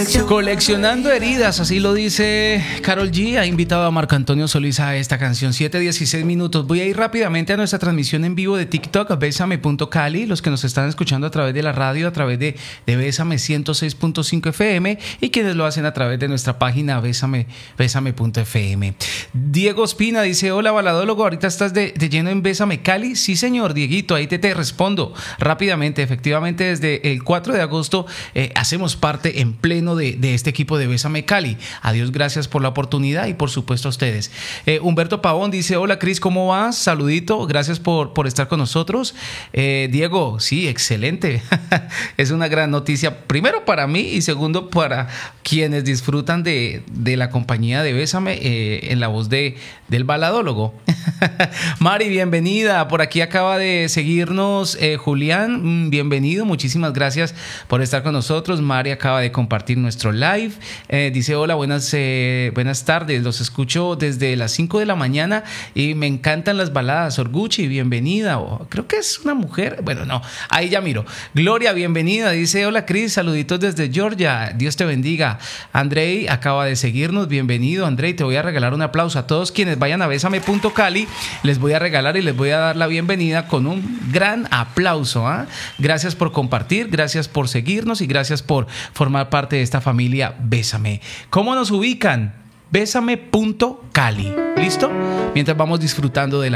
Coleccionando heridas, así lo dice Karol G. Ha invitado a Marco Antonio Solís a esta canción. 7:16. Voy a ir rápidamente a nuestra transmisión en vivo de TikTok, Bésame.Cali. Los que nos están escuchando a través de la radio, a través de Bésame 106.5 FM, y quienes lo hacen a través de nuestra página Bésame.fm. Diego Espina dice: hola, baladólogo, ahorita estás de lleno en Bésame Cali. Sí, señor, Dieguito, ahí te respondo rápidamente. Efectivamente, desde el 4 de agosto hacemos parte en pleno de este equipo de Bésame Cali. Adiós, gracias por la oportunidad y por supuesto a ustedes. Humberto Pavón dice: hola, Cris, ¿cómo vas? Saludito, gracias por estar con nosotros. Diego, sí, excelente. Es una gran noticia, primero para mí y segundo para quienes disfrutan de la compañía de Bésame en la voz del baladólogo. Mari, bienvenida. Por aquí acaba de seguirnos Julián, bienvenido, muchísimas gracias por estar con nosotros. Mari acaba de compartir nuestro live. Dice: hola, buenas tardes, los escucho desde las 5 de la mañana y me encantan las baladas. Orguchi, bienvenida. Creo que es una mujer, bueno, no, ahí ya miro. Gloria, bienvenida. Dice: hola, Cris, saluditos desde Georgia, Dios te bendiga. Andrei acaba de seguirnos, bienvenido, Andrei. Te voy a regalar un aplauso a todos quienes vayan a Bésame.Cali. Les voy a regalar y les voy a dar la bienvenida con un gran aplauso, ¿eh? Gracias por compartir, gracias por seguirnos y gracias por formar parte de esta familia Bésame. ¿Cómo nos ubican? Bésame.Cali. ¿Listo? Mientras vamos disfrutando de la